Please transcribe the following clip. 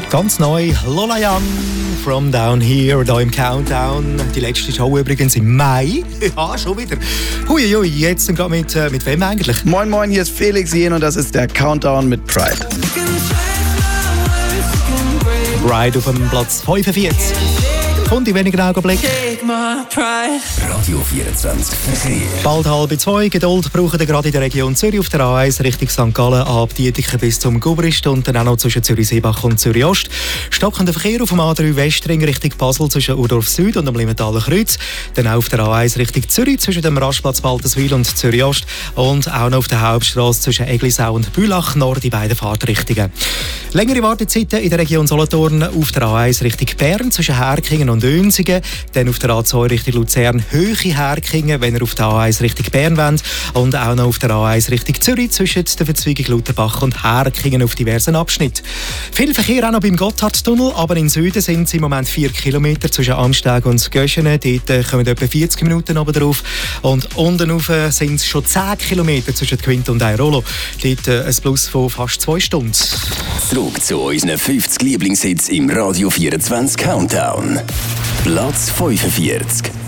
Ganz neu, Lola Young, From Down Here, hier im Countdown. Die letzte Show übrigens im Mai. Ja, schon wieder. Huiui, jetzt sind wir mit wem eigentlich? Moin moin, hier ist Felix Jen und das ist der Countdown mit Pride. Pride auf dem Platz 45. Und in wenigen Augenblicken. Radio 24 Verkehr. Bald 1:30. Geduld brauchen wir gerade in der Region Zürich auf der A1 Richtung St. Gallen ab Dietiken bis zum Gubrist und dann auch noch zwischen Zürich-Seebach und Zürich-Ost. Stockender Verkehr auf dem A3 Westring Richtung Basel zwischen Urdorf Süd und dem Limentaler Kreuz. Dann auch auf der A1 Richtung Zürich zwischen dem Rastplatz Balterswil und Zürich-Ost. Und auch noch auf der Hauptstrasse zwischen Eglisau und Bülach Nord in beiden Fahrtrichtungen. Längere Wartezeiten in der Region Solothurn auf der A1 Richtung Bern zwischen Herkingen und Önsigen. Dann auf der A2 Richtung Luzern Höhe Herkingen, wenn ihr auf der A1 Richtung Bern wollt. Und auch noch auf der A1 Richtung Zürich zwischen der Verzweigung Lutherbach und Herkingen auf diversen Abschnitten. Viel Verkehr auch noch beim Gotthardtunnel, aber im Süden sind es im Moment 4 Kilometer zwischen Amsteg und Göschenen. Dort kommen etwa 40 Minuten oben drauf. Und unten rauf sind es schon 10 Kilometer zwischen Quint und Airolo. Dort ein Plus von fast 2 Stunden. Zurück zu unseren 50 Lieblingshits im Radio 24 Countdown. Platz 45.